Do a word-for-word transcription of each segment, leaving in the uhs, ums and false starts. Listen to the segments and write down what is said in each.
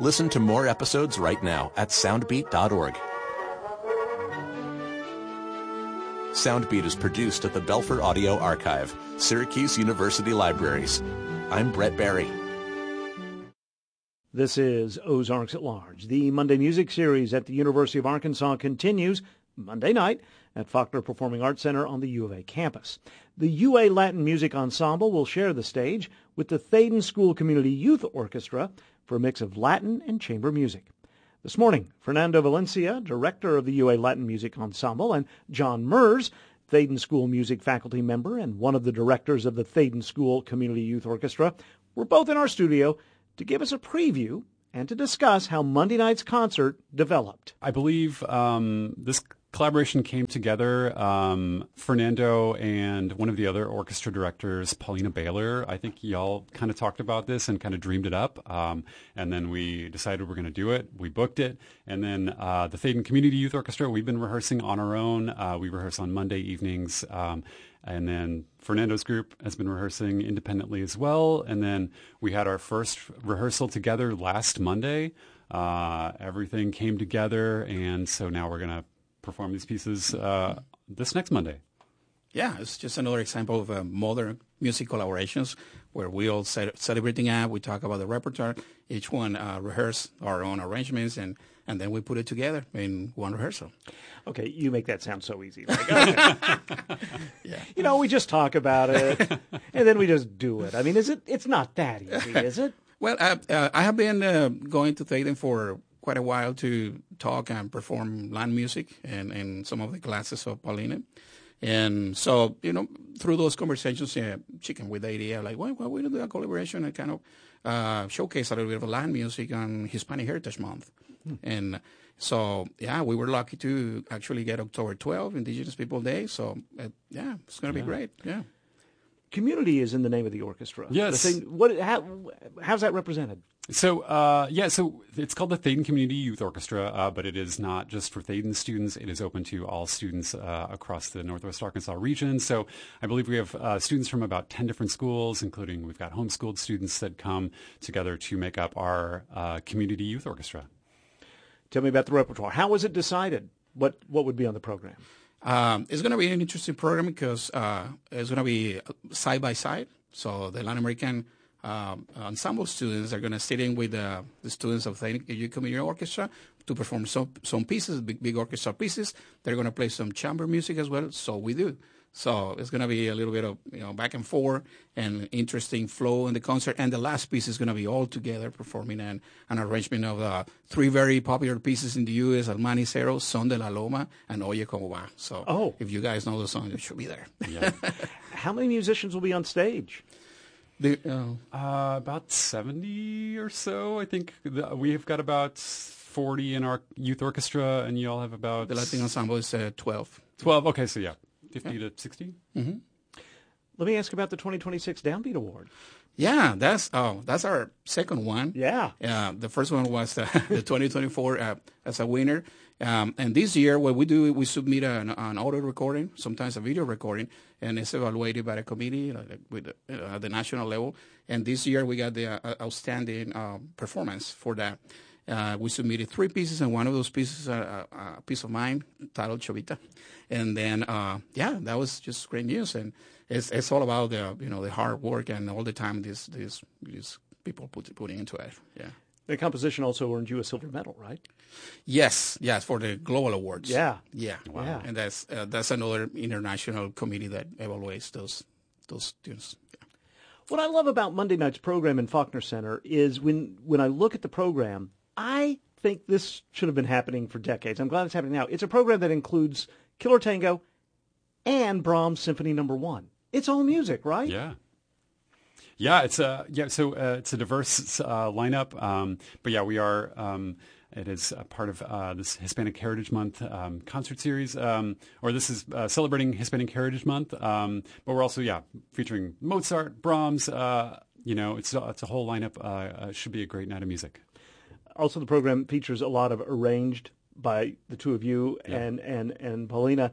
Listen to more episodes right now at soundbeat dot org. Soundbeat is produced at the Belfer Audio Archive, Syracuse University Libraries. I'm Brett Barry. This is Ozarks at Large. The Monday Music Series at the University of Arkansas continues Monday night at Faulkner Performing Arts Center on the U of A campus. The U A Latin Music Ensemble will share the stage with the Thaden School Community Youth Orchestra for a mix of Latin and chamber music. This morning, Fernando Valencia, director of the U A Latin Music Ensemble, and John Mers, Thaden School music faculty member and one of the directors of the Thaden School Community Youth Orchestra, were both in our studio to give us a preview and to discuss how Monday night's concert developed. I believe um, this collaboration came together. Um, Fernando and one of the other orchestra directors, Paulina Baylor, I think y'all kind of talked about this and kind of dreamed it up. Um, and then we decided we're going to do it. We booked it. And then uh, the Thaden Community Youth Orchestra, we've been rehearsing on our own. Uh, we rehearse on Monday evenings. Um, and then Fernando's group has been rehearsing independently as well. And then we had our first rehearsal together last Monday. Uh, everything came together. And so now we're going to perform these pieces uh, this next Monday. Yeah, it's just another example of uh, modern music collaborations where we all ce- celebrating up, we talk about the repertoire, each one uh, rehearse our own arrangements, and, and then we put it together in one rehearsal. Okay, you make that sound so easy. Like, okay. Yeah. You know, we just talk about it, and then we just do it. I mean, is it? It's not that easy, is it? Well, uh, uh, I have been uh, going to Thaden for quite a while to talk and perform Latin music and, and some of the classes of Paulina. And so, you know, through those conversations, uh, she came with the idea, like, well, why don't we do a collaboration and kind of uh, showcase a little bit of Latin music on Hispanic Heritage Month. Hmm. And so, yeah, we were lucky to actually get October twelfth, Indigenous People Day. So, uh, yeah, it's going to yeah. be great. Yeah. Community is in the name of the orchestra. Yes. The thing, what, how, how's that represented? So, uh, yeah, so it's called the Thaden Community Youth Orchestra, uh, but it is not just for Thaden students. It is open to all students uh, across the Northwest Arkansas region. So I believe we have uh, students from about ten different schools, including we've got homeschooled students that come together to make up our uh, Community Youth Orchestra. Tell me about the repertoire. How was it decided? What, what would be on the program? Um, it's going to be an interesting program because uh, it's going to be side by side. So the Latin American um, ensemble students are going to sit in with uh, the students of the Youth Community Orchestra to perform some some pieces, big, big orchestra pieces. They're going to play some chamber music as well. So we do. So it's going to be a little bit of, you know, back and forth and interesting flow in the concert. And the last piece is going to be all together performing an, an arrangement of uh, three very popular pieces in the U S, El Manicero, Son de la Loma, and Oye Como Va. So oh. if you guys know the song, it should be there. Yeah. How many musicians will be on stage? The, uh, uh, about seventy or so, I think. The, we've got about forty in our youth orchestra, and you all have about... The Latin ensemble is uh, twelve. twelve, okay, so yeah. fifty to sixty? Mm-hmm. Let me ask about the twenty twenty-six Downbeat Award. Yeah, that's oh, that's our second one. Yeah. Uh, the first one was uh, the twenty twenty-four uh, as a winner. Um, and this year, what we do, we submit an, an audio recording, sometimes a video recording, and it's evaluated by a committee like, with uh, at the national level. And this year, we got the uh, outstanding uh, performance for that. Uh, we submitted three pieces, and one of those pieces, uh, a piece of mine titled Chovita. And then, uh, yeah, that was just great news. And it's it's all about the you know the hard work and all the time these these these people put putting into it. Yeah. The composition also earned you a silver medal, right? Yes, yes, for the global awards. Yeah, yeah, wow. Yeah. And that's uh, that's another international committee that evaluates those those students. Yeah. What I love about Monday night's program in Faulkner Center is when when I look at the program, I think this should have been happening for decades. I'm glad it's happening now. It's a program that includes Killer Tango and Brahms Symphony Number One. It's all music, right? Yeah. Yeah, it's a yeah. So uh, it's a diverse uh, lineup, um, but yeah, we are. Um, it is a part of uh, this Hispanic Heritage Month um, concert series, um, or this is uh, celebrating Hispanic Heritage Month. Um, but we're also yeah featuring Mozart, Brahms. Uh, you know, it's it's a whole lineup. Uh, uh, should be a great night of music. Also, the program features a lot of arranged by the two of you yeah. and and and Paulina.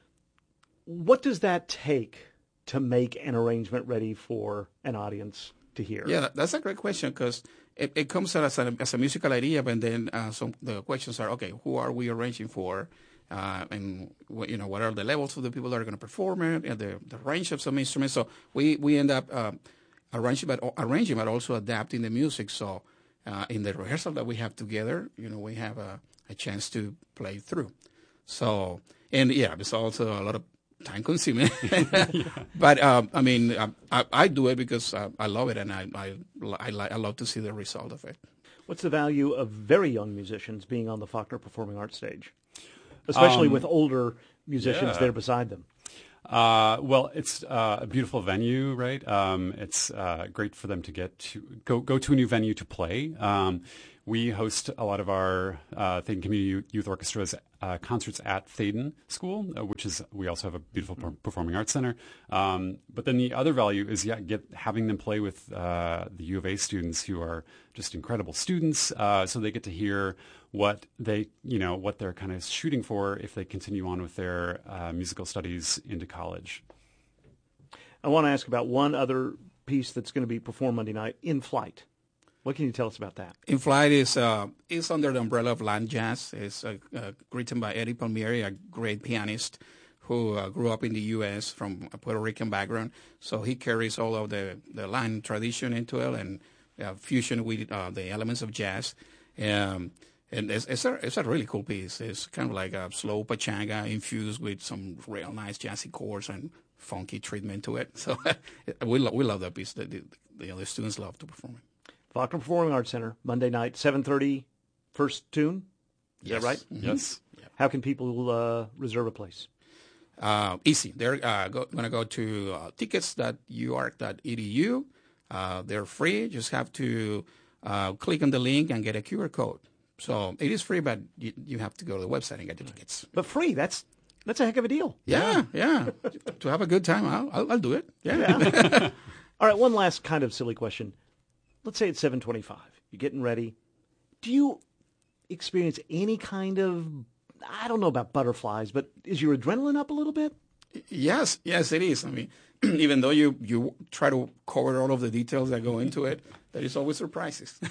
What does that take to make an arrangement ready for an audience to hear? Yeah, that, that's a great question because it, it comes out as a, as a musical idea, but then uh, some the questions are, okay, who are we arranging for? Uh, and what, you know, what are the levels of the people that are going to perform it, and the, the range of some instruments. So we, we end up uh, arranging, but arranging, but also adapting the music. So uh, in the rehearsal that we have together, you know, we have a, a chance to play through. So and yeah, there's also a lot of time consuming, yeah. But um, I mean, I, I, I do it because uh, I love it, and I I I, I love to see the result of it. What's the value of very young musicians being on the Faulkner Performing Arts stage? Especially um, with older musicians yeah. there beside them. Uh, well, it's uh, a beautiful venue, right? Um, it's uh, great for them to get to go go to a new venue to play. Um, we host a lot of our uh, Thaden Community Youth Orchestra's uh, concerts at Thaden School, uh, which is we also have a beautiful mm-hmm. performing arts center. Um, but then the other value is yeah, get having them play with uh, the U of A students who are just incredible students, uh, so they get to hear what they, you know, what they're kind of shooting for if they continue on with their uh, musical studies into college. I want to ask about one other piece that's going to be performed Monday night, In Flight. What can you tell us about that? In Flight is uh, is under the umbrella of Latin Jazz. It's uh, uh, written by Eddie Palmieri, a great pianist who uh, grew up in the U S from a Puerto Rican background. So he carries all of the, the Latin tradition into it and uh, fusion with uh, the elements of jazz. Um, And it's, it's, a, it's a really cool piece. It's kind of like a slow pachanga infused with some real nice jazzy chords and funky treatment to it. So we, lo- we love that piece. The, the, the other students love to perform it. Faulkner Performing Arts Center, Monday night, seven thirty, first tune? Is yes. that right? Mm-hmm. Yes. Yeah. How can people uh, reserve a place? Uh, easy. They're uh, going to go to uh, tickets dot u arc dot e d u. Uh, they're free. Just have to uh, click on the link and get a Q R code. So it is free, but you, you have to go to the website and get the tickets. But free, that's that's a heck of a deal. Yeah, yeah. To have a good time, I'll, I'll, I'll do it. Yeah. yeah. All right, one last kind of silly question. Let's say it's seven twenty-five. You're getting ready. Do you experience any kind of, I don't know about butterflies, but is your adrenaline up a little bit? Yes, yes, it is. I mean, even though you, you try to cover all of the details that go into it, there is always surprises.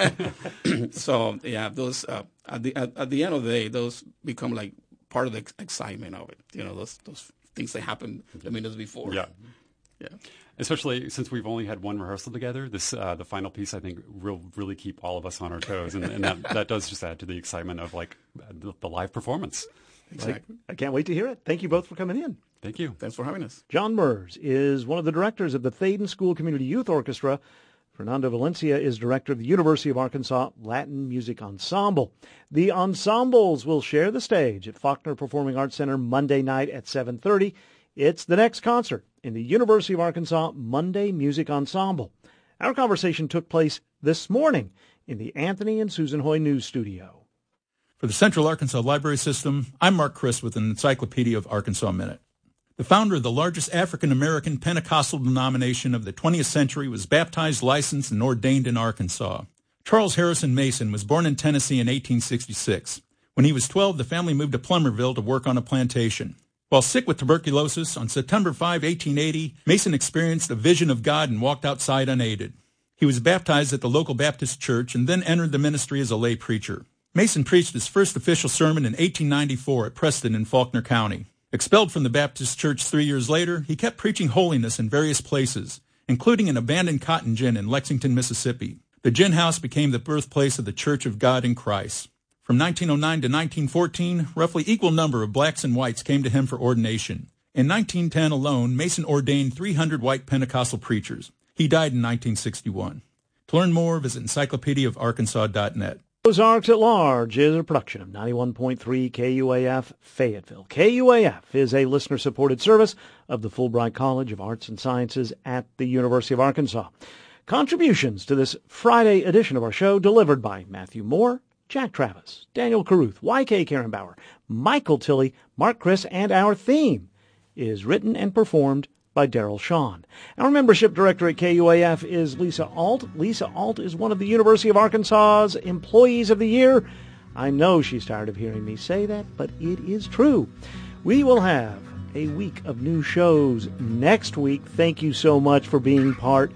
So yeah, those uh, at the at, at the end of the day, those become like part of the ex- excitement of it. You know, those those things that happened the minutes before. Yeah, yeah. Especially since we've only had one rehearsal together, this uh, the final piece I think will really keep all of us on our toes, and, and that that does just add to the excitement of like the, the live performance. Exactly. I, I can't wait to hear it. Thank you both for coming in. Thank you. Thanks for having us. John Mers is one of the directors of the Thaden School Community Youth Orchestra. Fernando Valencia is director of the University of Arkansas Latin Music Ensemble. The ensembles will share the stage at Faulkner Performing Arts Center Monday night at seven thirty. It's the next concert in the University of Arkansas Monday Music Ensemble. Our conversation took place this morning in the Anthony and Susan Hoy News Studio. For the Central Arkansas Library System, I'm Mark Chris with an Encyclopedia of Arkansas Minute. The founder of the largest African-American Pentecostal denomination of the twentieth century was baptized, licensed, and ordained in Arkansas. Charles Harrison Mason was born in Tennessee in eighteen sixty-six. When he was twelve, the family moved to Plummerville to work on a plantation. While sick with tuberculosis, on September fifth, eighteen eighty, Mason experienced a vision of God and walked outside unaided. He was baptized at the local Baptist church and then entered the ministry as a lay preacher. Mason preached his first official sermon in eighteen ninety-four at Preston in Faulkner County. Expelled from the Baptist church three years later, he kept preaching holiness in various places, including an abandoned cotton gin in Lexington, Mississippi. The gin house became the birthplace of the Church of God in Christ. From nineteen oh nine to nineteen fourteen, roughly equal number of blacks and whites came to him for ordination. In nineteen ten alone, Mason ordained three hundred white Pentecostal preachers. He died in nineteen sixty-one. To learn more, visit encyclopedia of arkansas dot net. Ozarks at Large is a production of ninety-one point three K U A F Fayetteville. K U A F is a listener-supported service of the Fulbright College of Arts and Sciences at the University of Arkansas. Contributions to this Friday edition of our show delivered by Matthew Moore, Jack Travis, Daniel Caruth, Y K Karenbauer, Michael Tilley, Mark Chris, and our theme is written and performed by Daryl Shawn. Our membership director at K U A F is Lisa Alt. Lisa Alt is one of the University of Arkansas's Employees of the Year. I know she's tired of hearing me say that, but it is true. We will have a week of new shows next week. Thank you so much for being part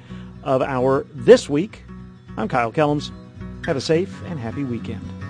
of our This Week. I'm Kyle Kellums. Have a safe and happy weekend.